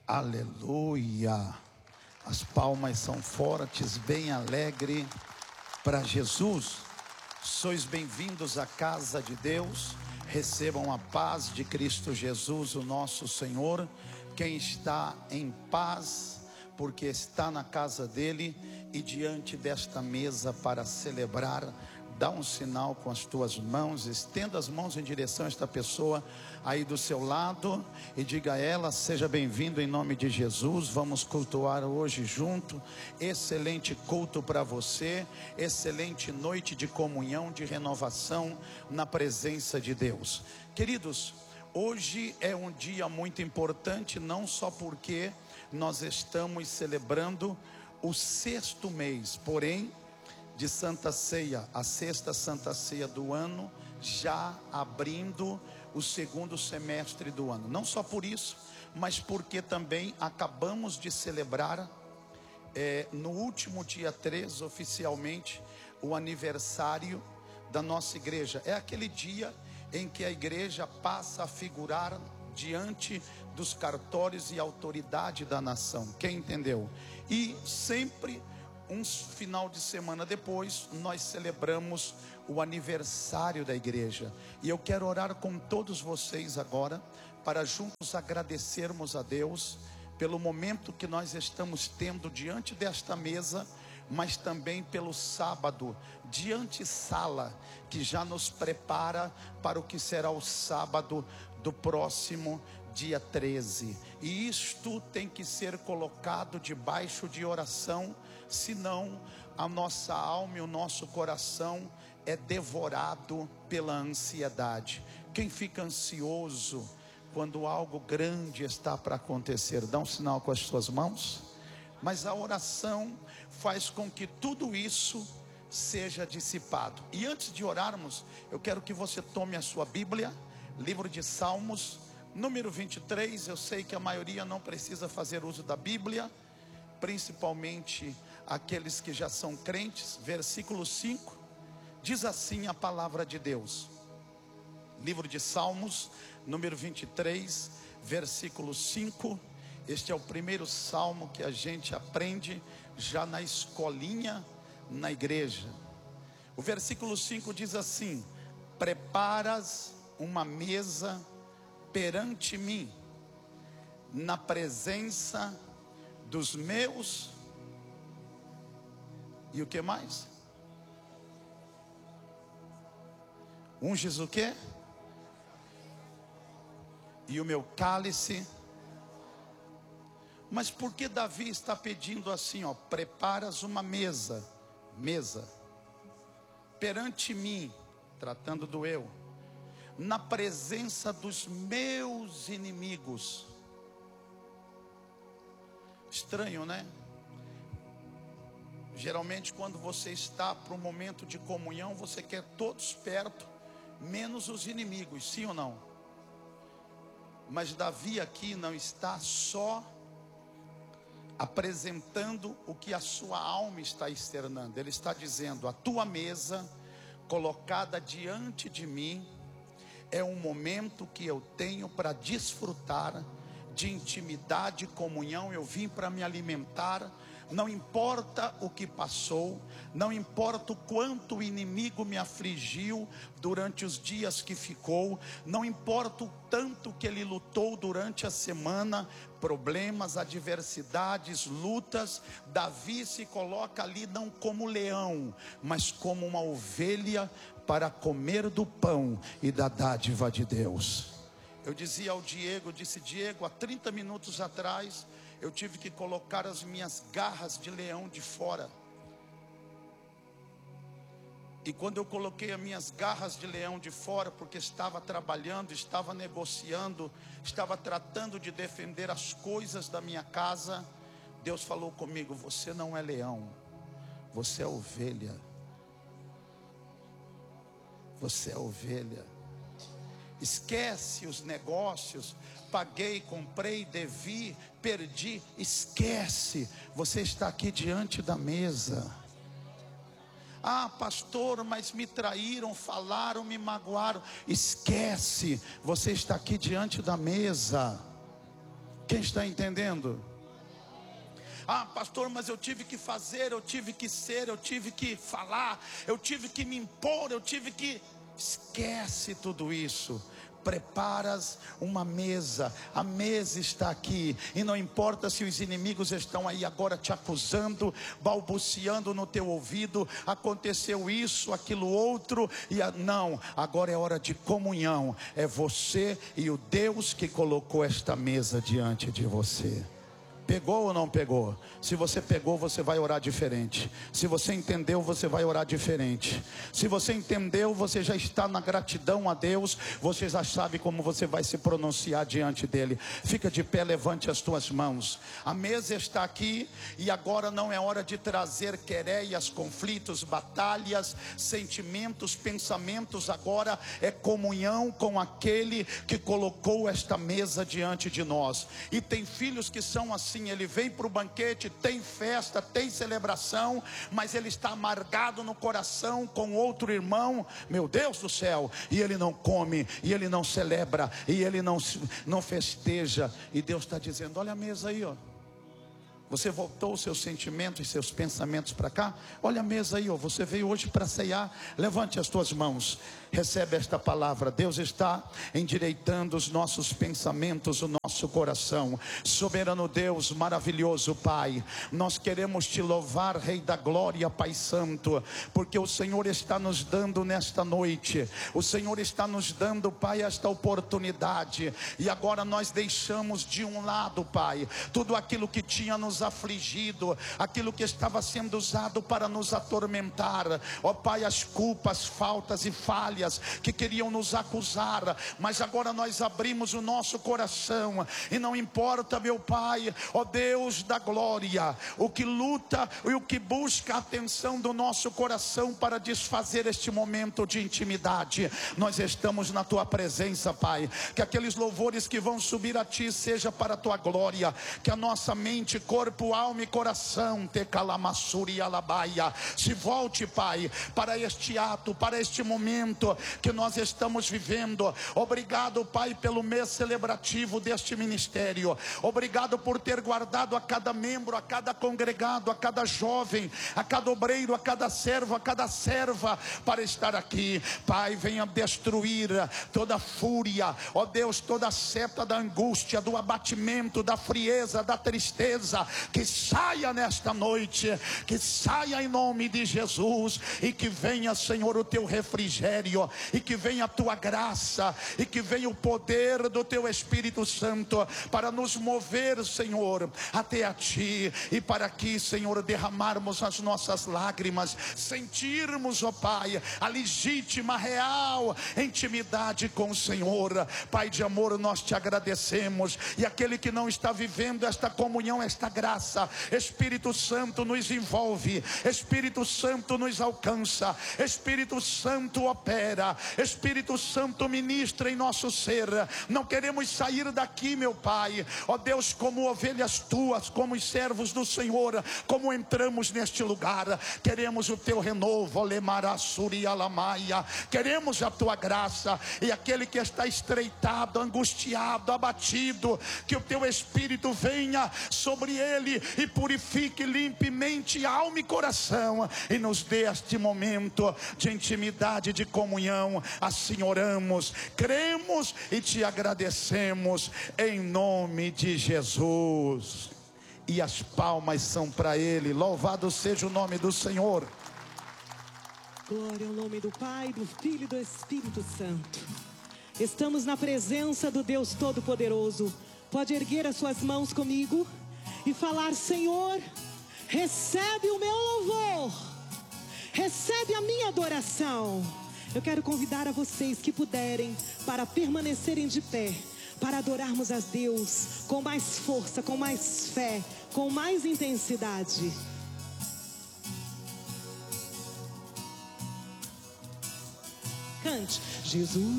Aleluia. As palmas são fortes, bem alegre para Jesus. Sois bem-vindos à casa de Deus. Recebam a paz de Cristo Jesus, o nosso Senhor. Quem está em paz, porque está na casa dele e diante desta mesa para celebrar, dá um sinal com as tuas mãos, estenda as mãos em direção a esta pessoa aí do seu lado e diga a ela: seja bem-vindo em nome de Jesus. Vamos cultuar hoje junto. Excelente culto para você, excelente noite de comunhão, de renovação na presença de Deus. Queridos, hoje é um dia muito importante, não só porque nós estamos celebrando o 6º mês, porém de Santa Ceia, a 6ª Santa Ceia do ano, já abrindo o 2º semestre do ano. Não só por isso, mas porque também acabamos de celebrar no último dia 3, oficialmente, o aniversário da nossa igreja. É aquele dia em que a igreja passa a figurar diante dos cartórios e autoridade da nação. Quem entendeu? E sempre um final de semana depois, nós celebramos o aniversário da igreja. E eu quero orar com todos vocês agora, para juntos agradecermos a Deus pelo momento que nós estamos tendo diante desta mesa, mas também pelo sábado de antessala, que já nos prepara para o que será o sábado do próximo dia 13. E isto tem que ser colocado debaixo de oração, senão a nossa alma e o nosso coração é devorado pela ansiedade. Quem fica ansioso quando algo grande está para acontecer? Dá um sinal com as suas mãos. Mas a oração faz com que tudo isso seja dissipado. E antes de orarmos, eu quero que você tome a sua Bíblia, livro de Salmos, número 23. Eu sei que a maioria não precisa fazer uso da Bíblia, principalmente aqueles que já são crentes. Versículo 5, diz assim a palavra de Deus. Livro de Salmos, número 23, versículo 5. Este é o primeiro salmo que a gente aprende já na escolinha, na igreja. O versículo 5 diz assim: preparas uma mesa perante mim, na presença dos meus. E o que mais? Unges o quê? E o meu cálice. Mas por que Davi está pedindo assim, ó? Preparas uma mesa perante mim, tratando do eu, na presença dos meus inimigos. Estranho, né? Geralmente quando você está para um momento de comunhão, você quer todos perto, menos os inimigos, sim ou não? Mas Davi aqui não está só apresentando o que a sua alma está externando. Ele está dizendo: a tua mesa colocada diante de mim é um momento que eu tenho para desfrutar de intimidade, comunhão. Eu vim para me alimentar. Não importa o que passou, não importa o quanto o inimigo me afligiu durante os dias que ficou, não importa o tanto que ele lutou durante a semana, problemas, adversidades, lutas. Davi se coloca ali não como leão, mas como uma ovelha para comer do pão e da dádiva de Deus. Eu dizia ao Diego, disse: Diego, há 30 minutos atrás eu tive que colocar as minhas garras de leão de fora. E quando eu coloquei as minhas garras de leão de fora, porque estava trabalhando, estava negociando, estava tratando de defender as coisas da minha casa, Deus falou comigo: você não é leão, você é ovelha. Você é ovelha. Esquece os negócios. Paguei, comprei, devi, perdi. Esquece. Você está aqui diante da mesa. Ah, pastor, mas me traíram, falaram, me magoaram. Esquece. Você está aqui diante da mesa. Quem está entendendo? Ah, pastor, mas eu tive que fazer, eu tive que ser, eu tive que falar, eu tive que me impor, eu tive que... Esquece tudo isso. Preparas uma mesa, a mesa está aqui, e não importa se os inimigos estão aí agora te acusando, balbuciando no teu ouvido, aconteceu isso, aquilo outro, não, agora é hora de comunhão, é você e o Deus que colocou esta mesa diante de você. Pegou ou não pegou? Se você pegou, você vai orar diferente. Se você entendeu, você vai orar diferente. Se você entendeu, você já está na gratidão a Deus. Você já sabe como você vai se pronunciar diante dele. Fica de pé, levante as tuas mãos. A mesa está aqui, e agora não é hora de trazer quereias, conflitos, batalhas, sentimentos, pensamentos. Agora é comunhão com aquele que colocou esta mesa diante de nós. E tem filhos que são assim. Ele vem para o banquete, tem festa, tem celebração, mas ele está amargado no coração com outro irmão, meu Deus do céu, e ele não come, e ele não celebra, e ele não festeja. E Deus está dizendo: olha a mesa aí, ó. Você voltou os seus sentimentos e seus pensamentos para cá? Olha a mesa aí, ó. Você veio hoje para ceiar. Levante as tuas mãos. Recebe esta palavra. Deus está endireitando os nossos pensamentos, o nosso coração. Soberano Deus, maravilhoso Pai, nós queremos te louvar, Rei da Glória, Pai Santo, porque o Senhor está nos dando nesta noite, o Senhor está nos dando, Pai, esta oportunidade. E agora nós deixamos de um lado, Pai, tudo aquilo que tinha nos afligido, aquilo que estava sendo usado para nos atormentar, ó Pai, as culpas, faltas e falhas que queriam nos acusar, mas agora nós abrimos o nosso coração, e não importa, meu Pai, ó Deus da glória, o que luta e o que busca a atenção do nosso coração para desfazer este momento de intimidade. Nós estamos na tua presença, Pai, que aqueles louvores que vão subir a ti seja para a tua glória, que a nossa mente, corpo, alma e coração te calamassuri alabaia, se volte, Pai, para este ato, para este momento que nós estamos vivendo. Obrigado, Pai, pelo mês celebrativo deste ministério. Obrigado por ter guardado a cada membro, a cada congregado, a cada jovem, a cada obreiro, a cada servo, a cada serva, para estar aqui. Pai, venha destruir toda fúria, ó Deus, toda seta da angústia, do abatimento, da frieza, da tristeza, que saia nesta noite, que saia em nome de Jesus, e que venha, Senhor, o teu refrigério, e que venha a tua graça, e que venha o poder do teu Espírito Santo para nos mover, Senhor, até a ti, e para aqui, Senhor, derramarmos as nossas lágrimas, sentirmos, ó Pai, a legítima, real intimidade com o Senhor. Pai de amor, nós te agradecemos, e aquele que não está vivendo esta comunhão, esta graça, Espírito Santo nos envolve, Espírito Santo nos alcança, Espírito Santo opera, Espírito Santo ministra em nosso ser. Não queremos sair daqui, meu Pai, ó Deus, como ovelhas tuas, como os servos do Senhor, como entramos neste lugar. Queremos o teu renovo, queremos a tua graça, e aquele que está estreitado, angustiado, abatido, que o teu Espírito venha sobre ele e purifique, limpe mente, alma e coração, e nos dê este momento de intimidade, de comunhão. Assim oramos, cremos e te agradecemos, em nome de Jesus. E as palmas são para ele. Louvado seja o nome do Senhor. Glória ao nome do Pai, do Filho e do Espírito Santo. Estamos na presença do Deus Todo-Poderoso. Pode erguer as suas mãos comigo e falar: Senhor, recebe o meu louvor, recebe a minha adoração. Eu quero convidar a vocês que puderem para permanecerem de pé, para adorarmos a Deus com mais força, com mais fé, com mais intensidade. Cante: Jesus.